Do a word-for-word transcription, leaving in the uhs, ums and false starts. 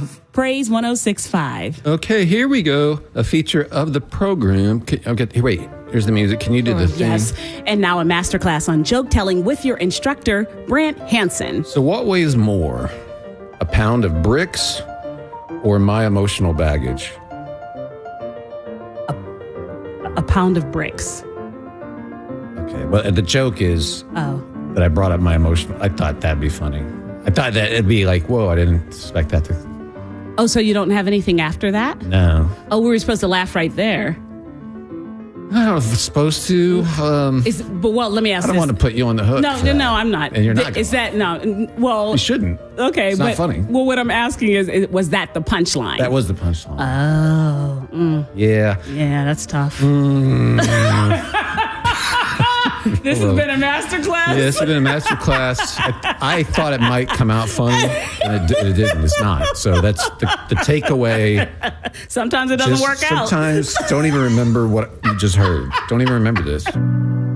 of Praise one oh six point five. Okay, here we go. A feature of the program. Can, okay, wait, here's the music. Can you do the thing? Yes. And now a masterclass on joke telling with your instructor, Brant Hansen. So what weighs more? A pound of bricks or my emotional baggage? A pound of bricks. Okay, well, the joke is Oh. that I brought up my emotional. I thought that'd be funny. I thought that it'd be like, whoa, I didn't expect that to. Oh, so you don't have anything after that? No. Oh, we were supposed to laugh right there. I don't know if it's supposed to. Um, Is but well, let me ask I don't this. want to put you on the hook. No, for no, that. no, I'm not. And you're not. Is that no? n- Well, You shouldn't. okay, It's but not funny. well, what I'm asking is, is was that the punchline? That was the punchline. Oh, mm, yeah. yeah, that's tough. Mm. This has been a master class. Yeah, this has been a master class. I, I thought it might come out funny, and it, it didn't. It's not. So that's the, the takeaway. Sometimes it doesn't Just work out. Sometimes don't even remember what you just heard. Don't even remember this.